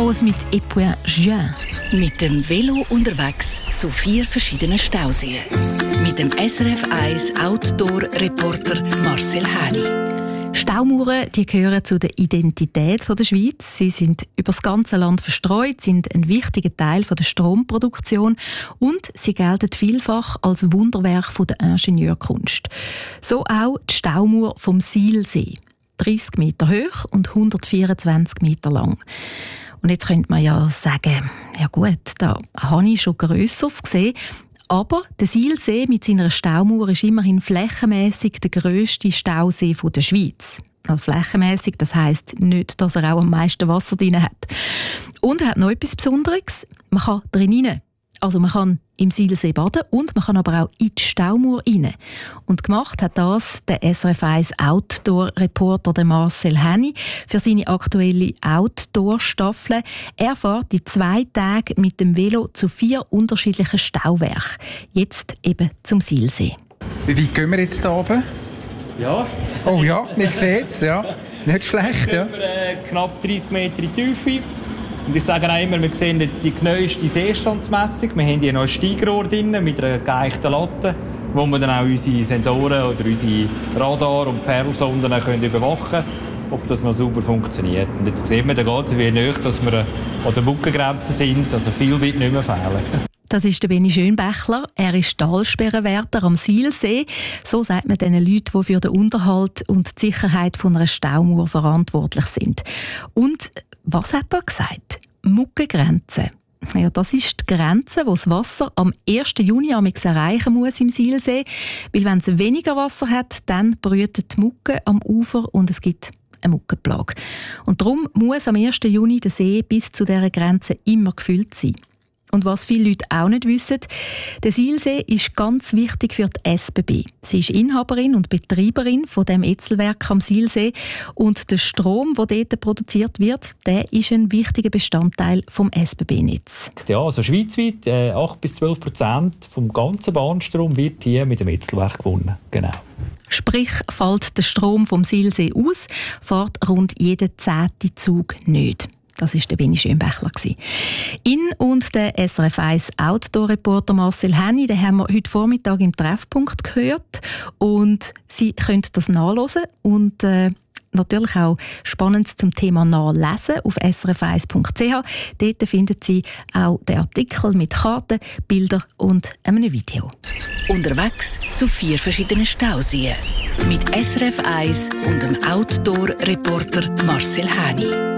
los mit «Et puis Juin». Mit dem Velo unterwegs zu 4 verschiedenen Stauseen. Mit dem SRF 1 Outdoor-Reporter Marcel Häni. Staumauern, die gehören zu der Identität der Schweiz. Sie sind über das ganze Land verstreut, sind ein wichtiger Teil der Stromproduktion und sie gelten vielfach als Wunderwerk der Ingenieurkunst. So auch die Staumauer vom Silsee. 30 Meter hoch und 124 Meter lang. Und jetzt könnte man ja sagen, ja gut, da habe ich schon Grösseres gesehen. Aber der Silsee mit seiner Staumauer ist immerhin flächenmässig der grösste Stausee der Schweiz. Also flächenmässig, das heisst nicht, dass er auch am meisten Wasser drin hat. Und er hat noch etwas Besonderes. Man kann drin rein. Also man kann im Silsee baden und man kann aber auch in die Staumauer rein. Und gemacht hat das der SRF 1 Outdoor-Reporter Marcel Häni für seine aktuelle Outdoor-Staffel. Er fährt in 2 Tagen mit dem Velo zu 4 unterschiedlichen Stauwerken. Jetzt eben zum Silsee. Wie weit gehen wir jetzt hier oben? Ja. Oh ja, man sieht es, ja. Nicht schlecht, ja. Knapp 30 Meter in die Tiefe. Und ich sage auch immer, wir sehen jetzt die neueste Seestandsmessung. Wir haben hier noch ein Steigrohr drin mit einer geeichten Latte, wo wir dann auch unsere Sensoren oder unsere Radar- und Perlsonden überwachen können, ob das noch sauber funktioniert. Und jetzt sehen wir gerade, wie nahe dass wir an der Buckengrenze sind. Also viel wird nicht mehr fehlen. Das ist der Benni Schönbächler. Er ist Talsperrenwärter am Silsee. So sagt man den Leuten, die für den Unterhalt und die Sicherheit von einer Staumauer verantwortlich sind. Und was hat er gesagt? Muckengrenze. Ja, das ist die Grenze, wo das Wasser am 1. Juni erreichen muss im Silsee. Weil wenn es weniger Wasser hat, dann brütet die Mucke am Ufer und es gibt eine Muckenplage. Und darum muss am 1. Juni der See bis zu dieser Grenze immer gefüllt sein. Und was viele Leute auch nicht wissen, der Silsee ist ganz wichtig für die SBB. Sie ist Inhaberin und Betreiberin von dem Etzelwerk am Silsee und der Strom, der dort produziert wird, der ist ein wichtiger Bestandteil vom SBB-Netz. Ja, also schweizweit 8-12% vom ganzen Bahnstrom wird hier mit dem Etzelwerk gewonnen. Genau. Sprich, fällt der Strom vom Silsee aus, fährt rund jeder 10. Zug nicht. Das war der Benni Schönbächler. Ihn und der SRF 1 Outdoor-Reporter Marcel Häni, den haben wir heute Vormittag im Treffpunkt gehört. Und Sie können das nachhören und natürlich auch Spannendes zum Thema Nachlesen auf srf1.ch. Dort finden Sie auch den Artikel mit Karten, Bildern und einem Video. Unterwegs zu 4 verschiedenen Stauseen. Mit SRF 1 und dem Outdoor-Reporter Marcel Häni.